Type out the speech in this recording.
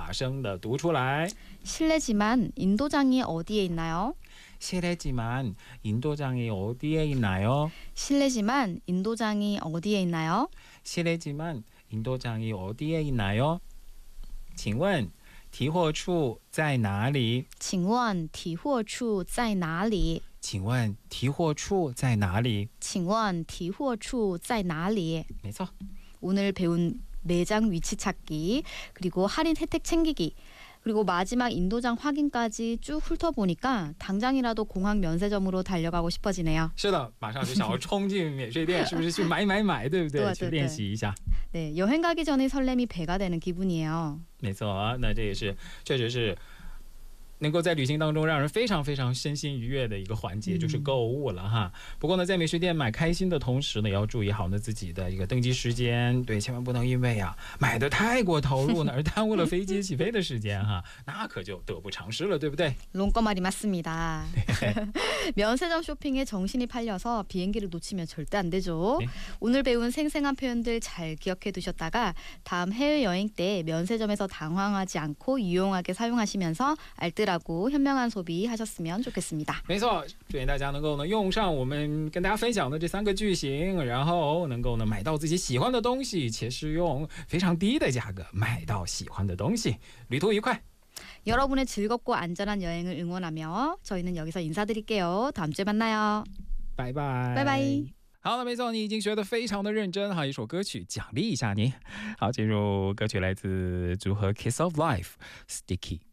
大声的读出来。 실례지만 인도장이 어디에 있나요? 실례지만 인도장이 어디에 있나요? 실례지만 인도장이 어디에 있나요? 실례지만 인도장이 어디에 있나요? 请问提货处在哪里？ 请问提货处在哪里? 请问提货处在哪里？ 请问提货处在哪里? 没错。 오늘 배운 매장 위치 찾기, 그리고 할인 혜택 챙기기, 그리고 마지막 인도장 확인까지 쭉 훑어보니까 당장이라도 공항 면세점으로 달려가고 싶어지네요. 是的，马上就想要冲进免税店，是不是去买买买，对不对？去练习一下。 네, 여행 가기 전에 설렘이 배가 되는 기분이에요. 没错，那这也是确实是能够在旅行当中让人非常非常身心愉悦的一个环节，就是购物了哈。不过呢，在美食店买开心的同时呢，也要注意好呢自己的一个登机时间，对，千万不能因为啊买的太过投入呢而耽误了飞机起飞的时间哈，那可就得不偿失了，对不对？ 롱꺼 말이 맞습니다. 면세점 쇼핑에 정신이 팔려서 비행기를 놓치면 절대 안 되죠. 네. 오늘 배운 생생한 표현들 잘 기억해 두셨다가 다음 해외여행 때 면세점에서 당황하지 않고 유용하게 사용하시면서 알뜰하고 현명한 소비하셨으면 좋겠습니다. 没错，祝愿大家能够呢用上我们跟大家分享的这3个句型，然后能够呢买到自己喜欢的东西，且是用非常低的价格买到喜欢的东西。旅途愉快。 여러분의 즐겁고 안전한 여행을 응원하며 저희는 여기서 인사드릴게요. 다음 주에 만나요. 拜拜， 拜拜。 好了，没错，你已经学得非常的认真，好，一首歌曲奖励一下你。好，进入歌曲来自组合 Kiss of Life， Sticky。